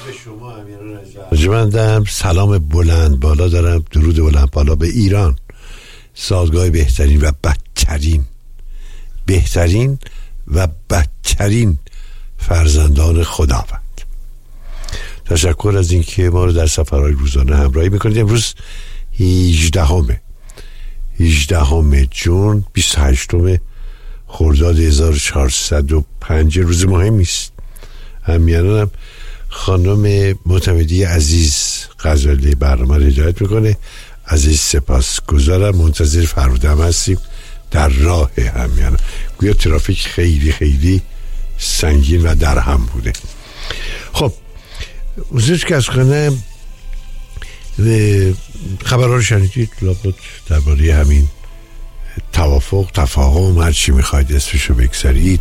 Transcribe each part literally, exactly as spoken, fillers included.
رجمندم، سلام بلند بالا دارم، درود بلند بالا به ایران، سازگاه بهترین و بدترین بهترین و بدترین فرزندان خداوند. تشکر از اینکه ما رو در سفرهای روزانه همراهی میکنید. امروز هجدهم هجدهم جون بیست و هشتم خرداد هزار و چهارصد و پنج، روز مهمی است. همیانم خانم معتمدی عزیز غزالی برنامه رو هدایت میکنه. عزیز سپاس گذارم، منتظر فرودم هستیم در راه همیانم. گویا ترافیک خیلی خیلی سنگین و در هم بوده. خب حضور که از خانه خبرها رو شنیدید، لابد درباره همین توافق، تفاهم، هر چی میخواید اسمشو بگذارید.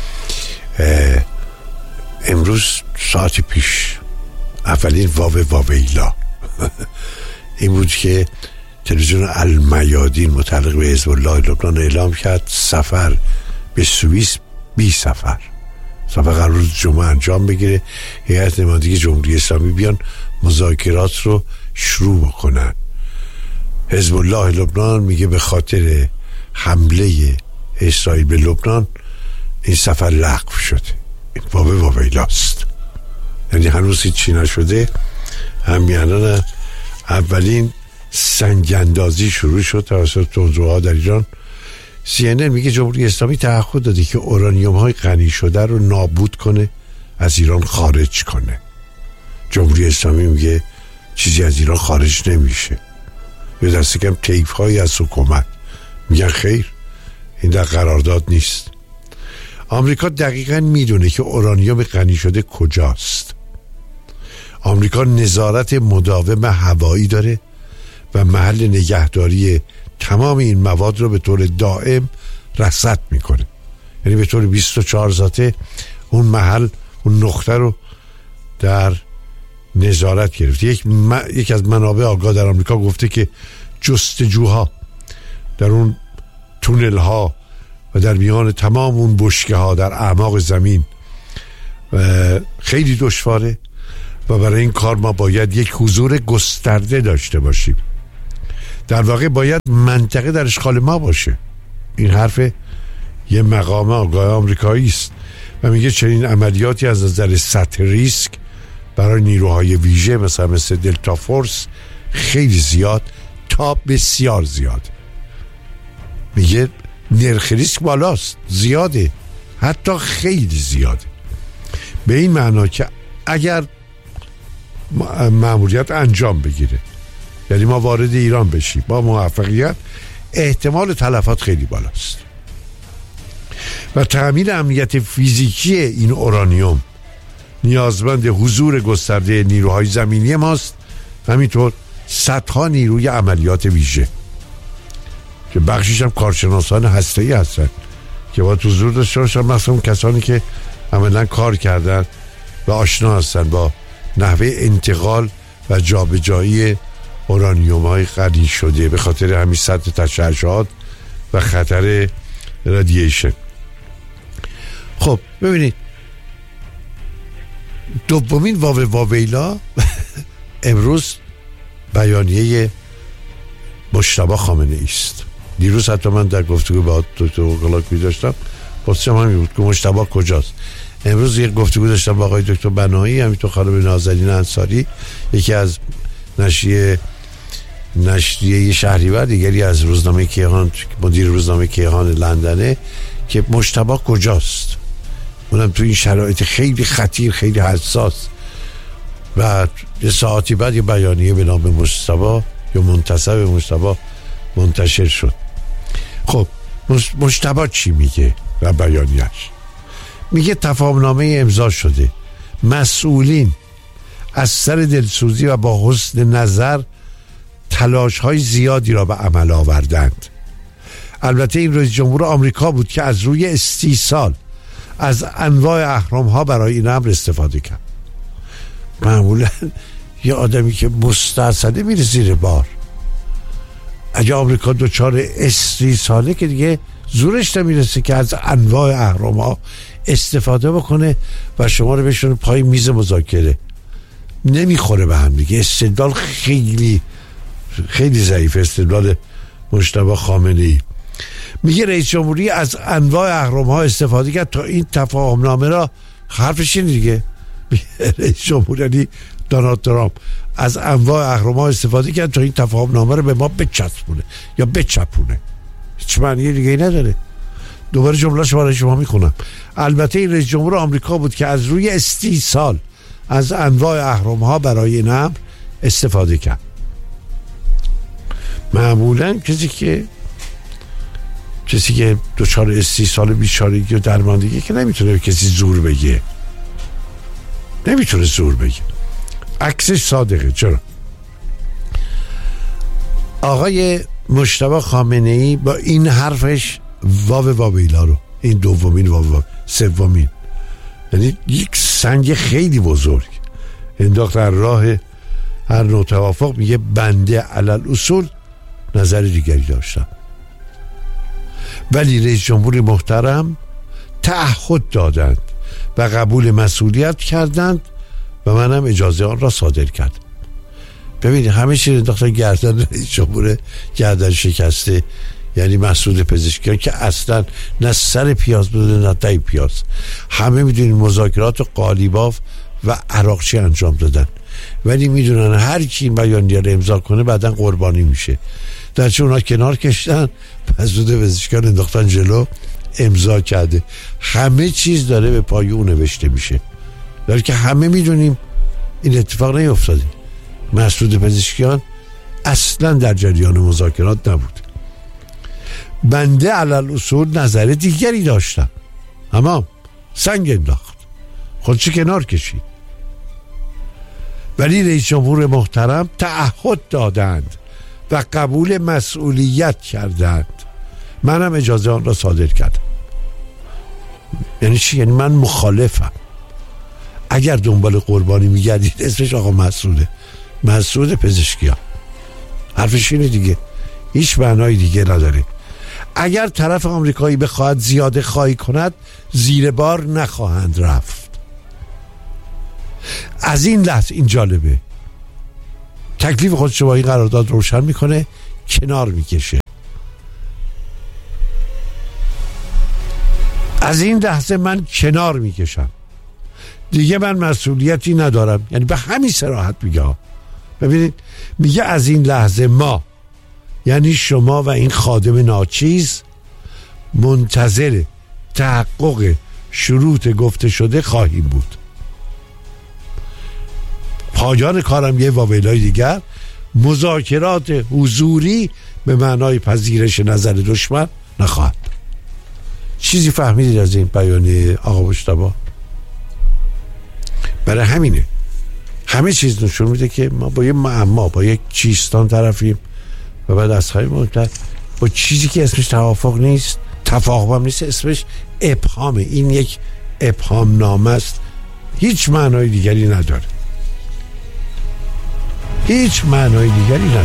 امروز ساعت پیش اولین واو واویلا این بود که تلویزیون المیادین متعلق به حزب الله لبنان اعلام کرد سفر به سوئیس بی سفر سفر قرار روز جمعه انجام بگیره. هیئت نمایندگی جمهوری اسلامی بیان مذاکرات رو شروع بکنن. حزب الله لبنان میگه به خاطر حمله اسرائیل به لبنان این سفر لغو شده. این واو واویلاست، یعنی هنوز هیچی نشده. همیانان اولین سنگاندازی شروع شد توسط تندروها در ایران. سی ان ان میگه جمهوری اسلامی تعهد داده که اورانیوم های غنی شده رو نابود کنه، از ایران خارج کنه. جمهوری اسلامی میگه چیزی از ایران خارج نمیشه. یه دسته کم تیپ هایی از حکومت میگن خیر، این در قرارداد نیست. آمریکا دقیقاً میدونه که اورانیوم غنی شده کجاست. آمریکا نظارت مداوم هوایی داره و محل نگهداری تمام این مواد رو به طور دائم رصد میکنه. یعنی به طور بیست و چهار ساعته اون محل، اون نقطه رو در نظارت گرفته. یک, م... یک از منابع آگاه در آمریکا گفته که جستجوها در اون تونل ها و در میان تمام اون بشکه ها در اعماق زمین خیلی دشواره و برای این کار ما باید یک حضور گسترده داشته باشیم. در واقع باید منطقه در اشغال ما باشه. این حرف یه مقام آگاه آمریکایی است و میگه چنین عملیاتی از نظر سطح ریسک برای نیروهای ویژه مثلا مثل دلتا فورس خیلی زیاد تا بسیار زیاد. میگه نرخ ریسک بالاست، زیاده، حتی خیلی زیاده. به این معنا که اگر مأموریت انجام بگیره، یعنی ما وارد ایران بشیم با موفقیت، احتمال تلفات خیلی بالاست و تأمین امنیت فیزیکی این اورانیوم نیازمند حضور گسترده نیروهای زمینی ماست، همینطور صدها نیروی عملیات ویژه که بخشیش هم کارشناسان هسته‌ای هستن که باید حضور داشته باشن، مثلا کسانی که عملا کار کردن و آشنا هستن با نحوه انتقال و جابجایی اورانیوم های غنی شده به خاطر همین سطح تشعشعات و خطر رادییشن. خب ببینید، دومین واو واویلا امروز بیانیه مجتبی خامنه ای است. دیروز حتی من در گفتگو با دکتر اوگلاک داشتم، پرسیدم همین بود که مجتبی کجاست. امروز یک گفتگو داشتم با آقای دکتر بنایی، همینطور خانم نازنین انصاری، یکی از نشریه نشریه شهریور، دیگری از روزنامه کیهان، مدیر روزنامه کیهان لندنه، که مجتبی کجاست. اونم تو این شرایط خیلی خطیر، خیلی حساس. و یه ساعتی بعد یه بیانیه به نام مجتبی یا منتسب مجتبی منتشر شد. خب مجتبی چی میگه و بیانیه‌اش؟ میگه تفاهمنامه امضا شده، مسئولین از سر دلسوزی و با حسن نظر تلاش های زیادی را به عمل آوردند. البته این رئیس جمهور آمریکا بود که از روی استیصال از انواع اهرام ها برای این امر استفاده کرد. معمولا یه آدمی که مستعصده میره زیر بار. اگه آمریکا دوچار استیصاله که دیگه زورش نمیرسه که از انواع اهرام ها استفاده بکنه و شما رو بشونه پای میز مذاکره. نمیخوره به هم دیگه. استدلال خیلی خیلی ضعیف. استدلال مجتبی خامنه‌ای میگه رئیس جمهوری از انواع اهرم‌ها استفاده کرد تا این تفاهم نامه را، حرفش اینه دیگه، رئیس جمهوری دونالد ترامپ از انواع اهرم‌ها استفاده کرد تا این تفاهم نامه رو به ما بچسبونه یا بچپونه. هیچ معنی دیگه ای نداره. دوباره جمله‌شو برای شما میخونم. البته این رئیس جمهور آمریکا بود که از روی استیصال از انواع اهرم‌ها برای این امر استفاده کرد. معمولا کسی که کسی که دچار استیصال بیچارگی و درماندگی که نمیتونه کسی زور بگه، نمیتونه زور بگه. عکسش صادقه. چرا؟ آقای مجتبی خامنه‌ای با این حرفش واو واویلا رو، این دومین واو سومین، یعنی یک سنگ خیلی بزرگ انداخت در راه هر نوع توافق. میگه بنده علل اصول نظر دیگری داشتم، ولی رئیس جمهور محترم تعهد دادند و قبول مسئولیت کردند و منم اجازه آن را صادر کردم. ببینید همه چیز انداختن گردن رئیس جمهور گردن شکسته، یعنی مسئول پزشکیان که اصلا نه سر پیاز بوده نه تای پیاز. همه میدونین مذاکرات و قالیباف و عراقچی انجام دادن، ولی میدونن هر کی این بیانیه رو امضا کنه بعدن قربانی میشه. در چه اونا کنار کشتن، مسئول پزشکیان انداختن جلو، امضا کرده. همه چیز داره به پای اون نوشته میشه، در که همه میدونیم این اتفاق نیفتاده. مسئول پزشکیان اصلا در جریان مذاکرات نبود. بنده علل اصول نظر دیگری داشتم، اما سنگ انداخت، خودش کنار کشید. ولی رئیس جمهور محترم تعهد دادند و قبول مسئولیت کردند، منم اجازه آن را صادر کردم. یعنی چی؟ یعنی من مخالفم. اگر دنبال قربانی میگردید اسمش آقا مسعوده، مسعود پزشکیان. حرفش اینه دیگه، هیچ معنای دیگه نداره. اگر طرف آمریکایی بخواهد زیاده خواهی کند زیر بار نخواهند رفت. از این لحظه این جالبه، تکلیف خودش با این قرارداد روشن میکنه، کنار میکشه. از این لحظه من کنار میکشم، دیگه من مسئولیتی ندارم. یعنی به همین صراحت میگه. ببینید میگه از این لحظه ما، یعنی شما و این خادم ناچیز، منتظر تحقق شروط گفته شده خواهیم بود. پایان کارم یه واویلای دیگر، مذاکرات حضوری به معنای پذیرش نظر دشمن نخواهد. چیزی فهمیدید از این بیانیه آقا مجتبی؟ برای همینه همه چیز نشون میده که ما با یه معما، با یک چیستان طرفیم و بعد از خواهی مهمتر با چیزی که اسمش توافق نیست، تفاهم هم نیست، اسمش ابهامه. این یک ابهام نامه است، هیچ معنای دیگری نداره، هیچ معنای دیگری نداره.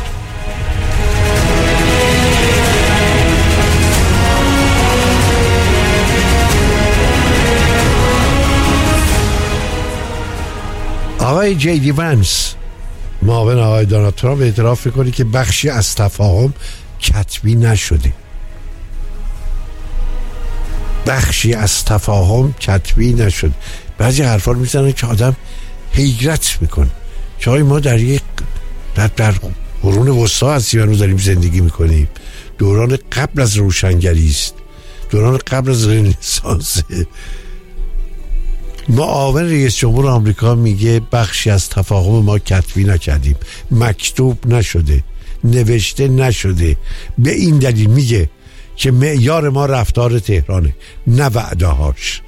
آقای جی دی ونس، معاون آقای دونالد ترامپ، اعتراف میکنه که بخشی از تفاهم کتبی نشده. بخشی از تفاهم کتبی نشد. بعضی حرفا رو میزنن که آدم حیرت میکنه که آقای ما در یک در, در قرون وسطا هستیم، هنوز داریم زندگی میکنیم. دوران قبل از روشنگری است، دوران قبل از رنسانس. معاون رئیس جمهور آمریکا میگه بخشی از تفاهم ما کتبی نکردیم، مکتوب نشده، نوشته نشده. به این دلیل میگه که معیار ما رفتار تهرانه، نه وعده هاش.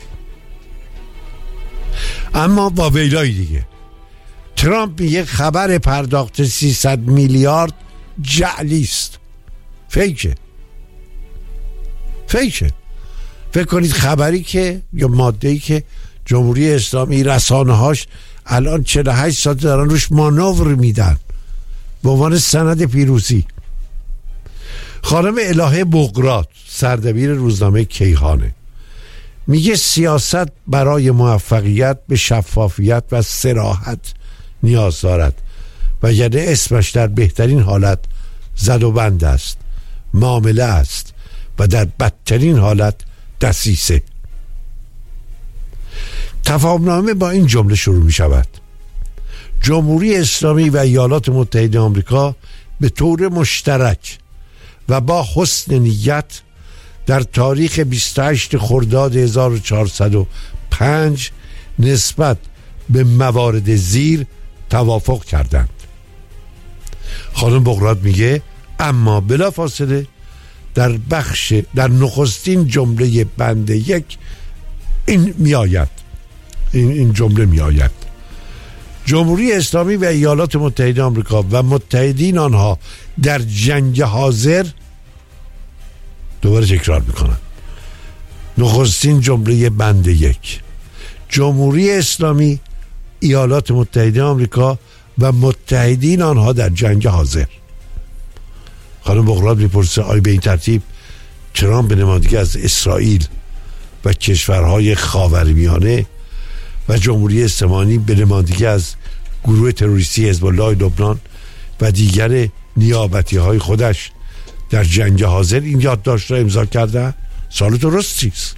اما با ویلای دیگه ترامپ میگه خبر پرداخت سیصد میلیارد جعلی است، فیکه فیکه فکر کنید خبری که یا ماده‌ای که جمهوری اسلامی رسانه هاش الان چهل و هشت ساعت دارن روش مانور میدن به عنوان سند پیروزی. خانم الهه بغرات، سردبیر روزنامه کیهانه، میگه سیاست برای موفقیت به شفافیت و صراحت نیاز دارد و یعنی اسمش در بهترین حالت زد و بند است، معامله است و در بدترین حالت دسیسه. تفاهمنامه با این جمله شروع می شود: جمهوری اسلامی و ایالات متحده آمریکا به طور مشترک و با حسن نیت در تاریخ بیست و هشتم خرداد هزار و چهارصد و پنج نسبت به موارد زیر توافق کردند. خانم بغرات میگه اما بلافاصله در بخش در نخستین جمله بند یک این میآید این این جمله میآید: جمهوری اسلامی و ایالات متحده آمریکا و متحدین آنها در جنگ حاضر. دوباره تکرار میکنم، نخستین جمله بند یک: جمهوری اسلامی، ایالات متحده آمریکا و متحدین آنها در جنگ حاضر. خانم بغرات میپرسه آیا به این ترتیب ترامپ به نمایندگی از اسرائیل و کشورهای خاورمیانه و جمهوری اسلامی به نمایندگی از گروه تروریستی حزب الله لبنان و دیگر نیابتی های خودش در جنگ حاضر این یادداشت را امضا کرده؟ سوال درست چیست؟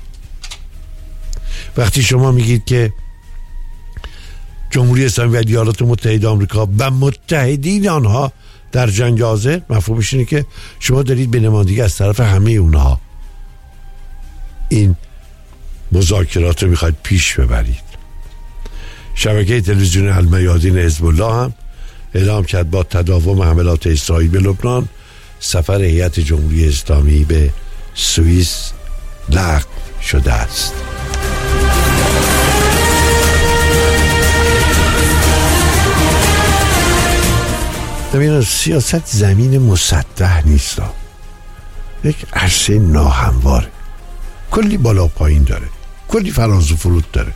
وقتی شما میگید که جمهوری اسلامی و ایالات متحده آمریکا و متحدین آنها در جنگ حاضر، مفهومش اینه که شما دارید به نمایندگی از طرف همه اونها این مذاکرات رو میخواید پیش ببرید. شبکه تلویزیون المیادین حزب الله هم اعلام کرد با تداوم حملات اسرائیل به لبنان سفر هیئت جمهوری اسلامی به سوئیس لغو شده است. ببینید سیاست زمین مسطح نیست، یک عرصه ناهمواره، کلی بالا پایین داره، کلی فراز و فرود داره.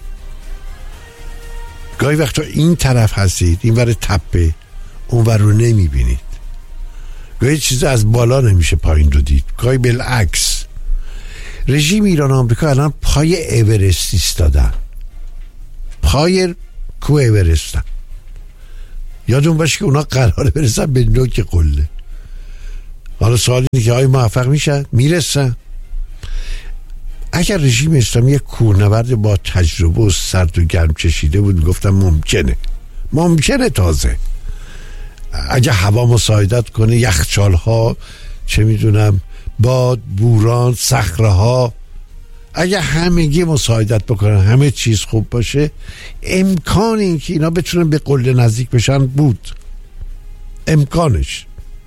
گاهی وقتا این طرف هستید این ور تپه، اون ور رو نمیبینید. گاهی چیز از بالا نمیشه پایین رو دید، گاهی بالعکس. رژیم ایران و آمریکا الان پای اورست ایستادن، پای کوه اورستن. یادون باشه که اونا قراره برسن به نوک قله. حالا سوال اینه که آیا موفق میشن؟ میرسن؟ اگر رژیم اسلامی یک کوهنورد با تجربه و سرد و گرم چشیده بود میگفتم ممکنه ممکنه تازه اگه هوا مساعدت کنه، یخچال ها، چه میدونم، باد، بوران، صخره ها، اگه همگی مساعدت بکنن، همه چیز خوب باشه، امکان این که اینا بتونن به قله نزدیک بشن بود، امکانش.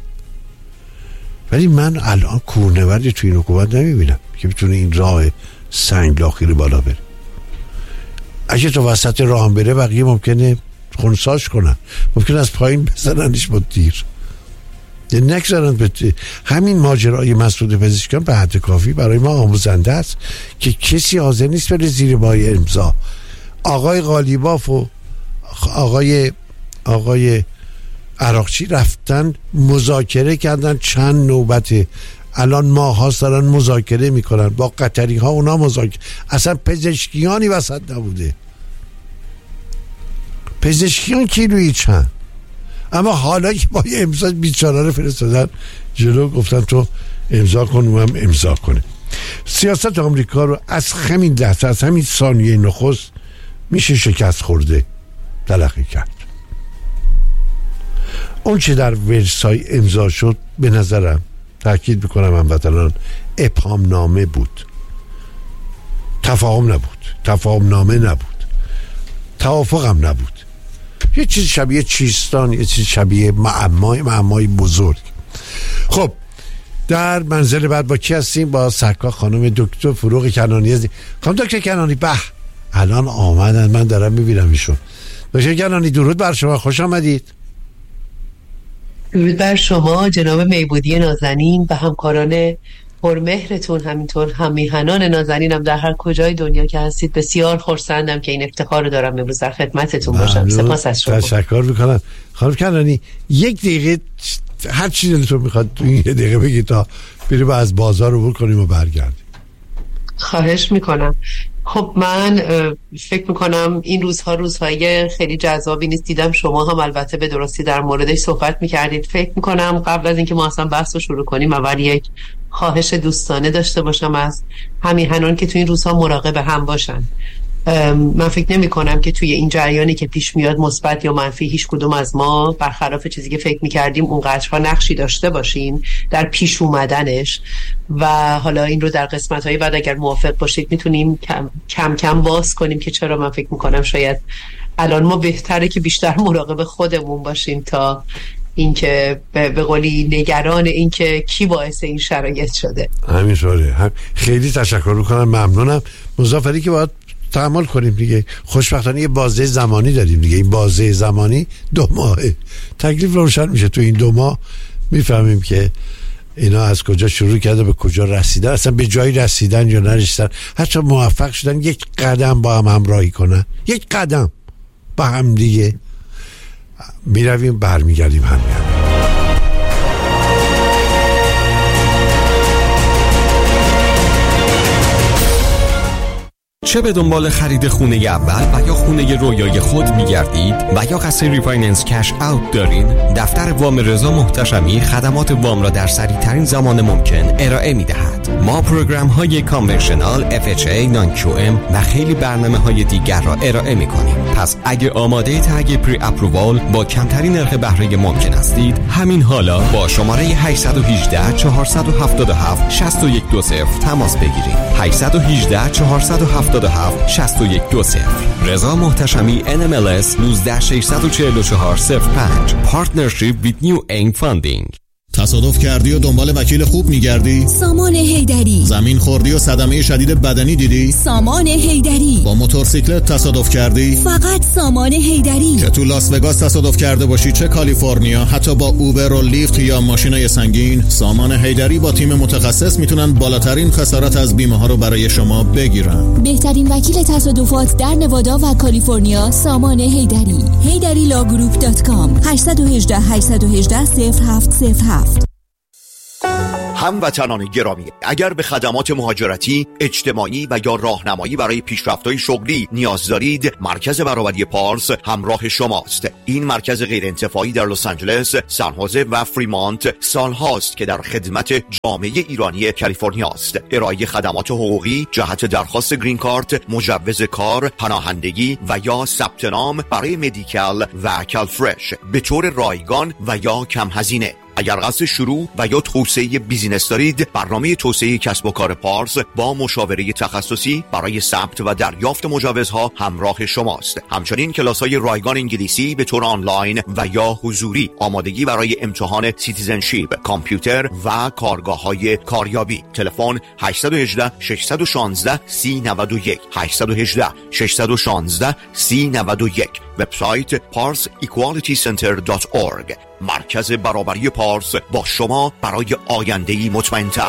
ولی من الان کوهنوردی توی این حکومت نمیبینم که بتونه این راه سنگلاخی رو بالا بره. اگه تو وسط راه هم بره بقیه ممکنه خونساش کنن، ممکنه از پایین بزننش با تیر، نگذارن به همین ماجرای مسعود پزشکیان به حد کافی برای ما آموزنده است که کسی حاضر نیست بره زیر مایه امضا. آقای قالیباف و آقای آقای عراقچی رفتن مذاکره کردن، چند نوبته الان ماه هاست دارن مذاکره میکنن با قطری ها، اونا مذاکره، اصلا پزشکیانی وسط نبوده. پزشکیان کیلویی چند، اما حالا که با یه امضا بیچاره رو فرستادن جلو، گفتن تو امضا کن و هم امضا کنه. سیاست آمریکا رو از همین لحظه، از همین ثانیه نخست میشه شکست خورده تلقی کرد. اون چه در ورسای امضا شد به نظرم، تأکید میکنم هموطنان، ابهام نامه بود، تفاهم نبود، تفاهم نامه نبود، توافق هم نبود، یه چیز شبیه چیستان، یه چیز شبیه معمای معمای بزرگ. خب در منزل بعد با کی هستیم؟ با سرکار خانم دکتر فروغ کنانی هستیم. خانم دکتر کنانی به الان آمدن، من دارم میبینم ایشون. دکتر کنانی درود بر شما، خوش آمدید. درود بر شما جناب میبودی نازنین و همکاران پرمهرتون، همینطور هم میهنان نازنینم در هر کجای دنیا که هستید. بسیار خرسندم که این افتخار رو دارم امروز در خدمتتون باشم. سپاس از شما. تشکر میکنم. خانم کنانی یک دقیقه هر چی دلتون میخواد تو این دقیقه بگید تا بریم از بازار رو کنیم و برگردیم. خواهش میکنم. خب من فکر میکنم این روزها روزهای خیلی جذابی نیست. دیدم شما هم البته به درستی در موردش صحبت میکردید. فکر میکنم قبل از اینکه ما اصلا بحث رو شروع کنیم اول یک خواهش دوستانه داشته باشم از همیهنان که توی این روزها مراقب هم باشن. من فکر نمی کنم که توی این جریانی که پیش میاد مثبت یا منفی هیچ کدوم از ما برخلاف چیزی که فکر میکردیم اونقدرها نقشی داشته باشیم در پیش اومدنش و حالا این رو در قسمت های بعد اگر موافق باشید میتونیم کم کم, کم باز کنیم که چرا من فکر میکنم شاید الان ما بهتره که بیشتر مراقب خودمون باشیم تا اینکه به قولی نگران اینکه کی باعث این شرایط شده. همینطوره. هم خیلی تشکر میکنم، ممنونم. مضافری که باید تحمل کنیم دیگه. خوشبختانه یه بازه زمانی داریم دیگه. این بازه زمانی دو ماهه. تکلیف روشن میشه تو این دو ماه میفهمیم که اینا از کجا شروع کرده به کجا رسیدن، اصلا به جایی رسیدن یا نرسیدن، حتی موفق شدن یک قدم با هم همراهی کنن، یک قدم با هم دیگه. میرویم برمیگردیم همین. چه به دنبال خرید خونه اول و یا خونه رویای خود می‌گردید و یا قصد ریفایننس کش اوت دارین، دفتر وام رضا محتشمی خدمات وام را در سریع‌ترین زمان ممکن ارائه می‌دهد. ما پروگرام‌های کانونشنال، اف اچ ای، نان کیو ام و خیلی برنامه‌های دیگر را ارائه می‌کنیم. پس اگه آماده تگ پری اپرووال با کمترین نرخ بهره ممکن هستید، همین حالا با شماره هشت یک هشت چهار هفت هفت شش یک دو صفر تماس بگیرید. هشت یک هشت چهار هفت هفت شش یک دو صفر. رضا محتشمی ان ام ال اس یک نه شش چهار چهار صفر پنج. پارتنرشیپ ویت نیو این فاندینگ. تصادف کردی و دنبال وکیل خوب میگردی؟ سامان حیدری. زمین خوردی و صدمه شدید بدنی دیدی؟ سامان حیدری. با موتورسیکلت تصادف کردی؟ فقط سامان حیدری. چه تو لاس وگاس تصادف کرده باشی چه کالیفرنیا، حتی با اوبر و لیفت یا ماشینای سنگین، سامان حیدری با تیم متخصص میتونن بالاترین خسارت از بیمه ها رو برای شما بگیرن. بهترین وکیل تصادفات در نوادا و کالیفرنیا سامان حیدری. حیدری لا گروپ دات کام. هشت یک هشت هشت یک هشت صفر هفت صفر هفت. هموطنان گرامی، اگر به خدمات مهاجرتی، اجتماعی و یا راهنمایی برای پیشرفت‌های شغلی نیاز دارید، مرکز برابری پارس همراه شماست. این مرکز غیرانتفاعی در لس آنجلس، سان خوزه و فریمانت سالهاست که در خدمت جامعه ایرانی کالیفرنیا است. ارائه خدمات حقوقی جهت درخواست گرین کارت، مجوز کار، پناهندگی و یا ثبت نام برای مدیکال و کالفرش به طور رایگان و یا کم هزینه. اگر قصد شروع و یا توسعه بیزینس دارید، برنامه توسعه کسب و کار پارس با مشاوره تخصصی برای ثبت و دریافت مجوزها همراه شماست. همچنین کلاس‌های رایگان انگلیسی به طور آنلاین و یا حضوری، آمادگی برای امتحان سیتیزنشیپ، کامپیوتر و کارگاه‌های کاریابی. تلفن هشت یک هشت شش یک شش سه نه یک هشت یک هشت شش یک شش سه نه یک. وبسایت پارس ایکوالیتی سنتر دات اورگ. مرکز برابری پارس با شما برای آینده‌ای مطمئن‌تر.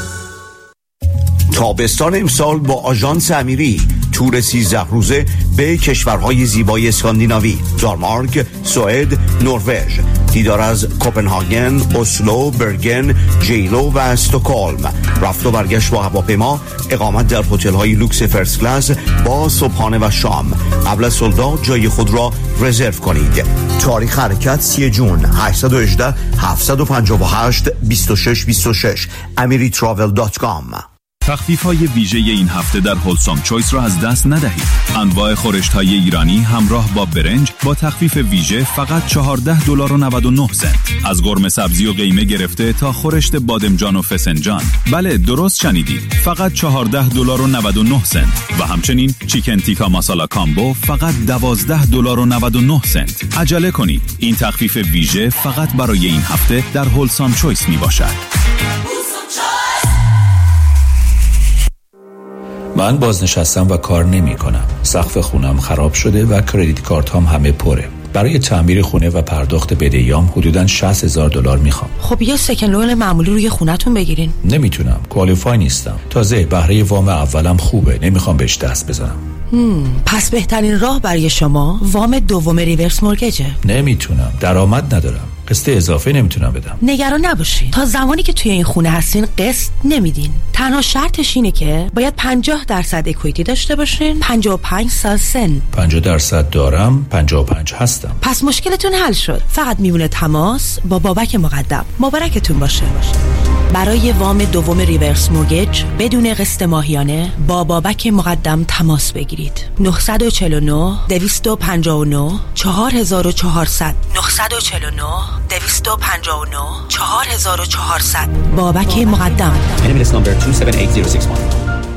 تابستان امسال با آژانس امیری تور سیزده روزه به کشورهای زیبای اسکاندیناوی، دانمارک، سوئد، نروژ، دیدار از کوپنهاگن، اسلو، برگن، جیلو و استکهلم، رفت و برگشت با هواپیما، اقامت در هتل‌های لوکس فرست کلاس با صبحانه و شام. قبل از سولداد جای خود را رزرو کنید. تاریخ حرکت سی جون. هشت یک هشت هفت پنج هشت دو شش دو شش. امری تراول دات کام. تخفیف‌های ویژه این هفته در هولسام چویس را از دست ندهید. انواع خورشت‌های ایرانی همراه با برنج با تخفیف ویژه فقط چهارده دلار و نود و نه سنت. از قرمه سبزی و قیمه گرفته تا خورشت بادمجان و فسنجان. بله درست شنیدید، فقط چهارده دلار و نود و نه سنت. و همچنین چیکن تیکا ماسالا کامبو فقط دوازده دلار و نود و نه سنت. عجله کنید، این تخفیف ویژه فقط برای این هفته در هولسام چویس می باشد. من بازنشستم و کار نمی کنم. سقف خونم خراب شده و کردیت کارت هم همه پره. برای تعمیر خونه و پرداخت بدهیام حدوداً شصت هزار دلار میخوام. خب یا سکن لون معمولی روی خونتون بگیرین. نمیتونم، کوالیفای نیستم. تازه بهره وام اولم خوبه، نمیخوام بهش دست بزنم. هم. پس بهترین راه برای شما وام دوم ریورس مورگیجه. نمیتونم، درآمد ندارم. قسط اضافه نمیتونم بدم. نگران نباشین، تا زمانی که توی این خونه هستین قسط نمیدین. تنها شرطش اینه که باید پنجاه درصد اکویتی داشته باشین، پنجاه و پنج سال سن. پنجاه درصد دارم، پنجاه و پنج هستم. پس مشکلتون حل شد. فقط میمونه تماس با بابک مقدم. مبارکتون باشه. برای وام دوم ریورس مورگیج بدون قسط ماهیانه با بابک مقدم تماس بگیرید. نه چهار نه دویست و پنجاه و نه چهار هزار و چهارصد نه چهار نه دویست و پنجاه و نه چهار هزار و چهارصد. بابک مقدم. N M L S number two seven eight zero six one.